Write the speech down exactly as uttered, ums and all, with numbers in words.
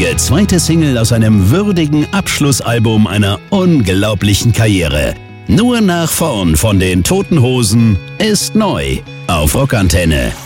traurige zweite Single aus einem würdigen Abschlussalbum einer unglaublichen Karriere. Nur nach vorn von den Toten Hosen ist neu auf Rockantenne.